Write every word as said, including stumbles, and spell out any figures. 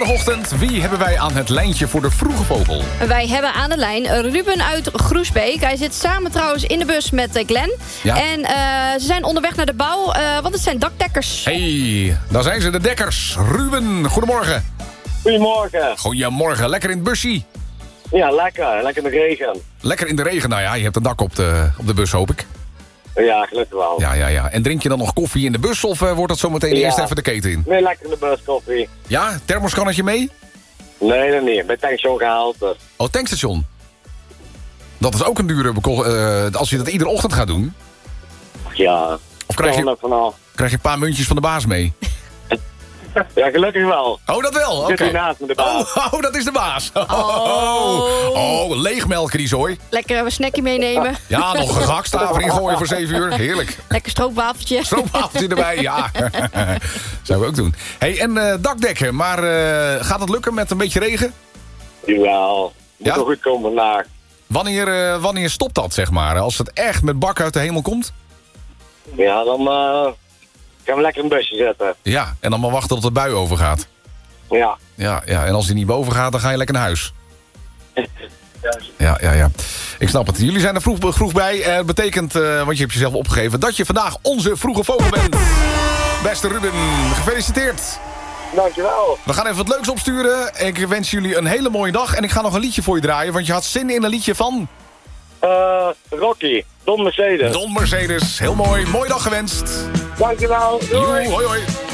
Zondagochtend, wie hebben wij aan het lijntje voor de vroege vogel? Wij hebben aan de lijn Ruben uit Groesbeek. Hij zit samen trouwens in de bus met eh, Glenn. Ja. En uh, ze zijn onderweg naar de bouw, uh, want het zijn dakdekkers. Hey, daar zijn ze, de dekkers. Ruben, goedemorgen. Goedemorgen. Goedemorgen, lekker in het busje. Ja, lekker. Lekker in de regen. Lekker in de regen, nou ja, je hebt een dak op de, op de bus, hoop ik. Ja, gelukkig wel. Ja, ja, ja. En drink je dan nog koffie in de bus of uh, wordt dat zometeen Ja. eerst even de keten in? Nee, lekker in de bus koffie. Ja, thermoskannetje mee? Nee, dat niet. Bij tankstation gehaald. Dus. Oh, tankstation. Dat is ook een dure beko- uh, als je dat iedere ochtend gaat doen. Ja. Of krijg je, Kan er vanaf. krijg je een paar muntjes van de baas mee? Ja, gelukkig wel. Oh, dat wel? Oké. Zit hier naast me de baas. Oh, oh, dat is de baas. Oh. Oh, leegmelken die zooi. Lekker een snackje meenemen. Ja, nog een gehaktstaver ingooien voor zeven uur. Heerlijk. Lekker stroopwafeltje. Stroopwafeltje erbij, ja. Zouden we ook doen. Hey, en uh, dakdekken, maar uh, gaat het lukken met een beetje regen? Jawel. Moet Ja? wel goed komen vandaag. Wanneer, uh, wanneer stopt dat, zeg maar? Als het echt met bak uit de hemel komt? Ja, dan uh, gaan we lekker in een busje zetten. Ja, en dan maar wachten tot de bui overgaat. Ja. Ja, ja, en als die niet boven gaat, dan ga je lekker naar huis. Juist. Ja, ja, ja. Ik snap het. Jullie zijn er vroeg, vroeg bij. Het betekent, uh, want je hebt jezelf opgegeven, dat je vandaag onze vroege vogel bent. Beste Ruben, gefeliciteerd. Dankjewel. We gaan even wat leuks opsturen. Ik wens jullie een hele mooie dag. En ik ga nog een liedje voor je draaien, want je had zin in een liedje van... Uh, Rocky. Don Mercedes. Don Mercedes. Heel mooi. Mooie dag gewenst. Dankjewel. Doei. Joe, hoi hoi.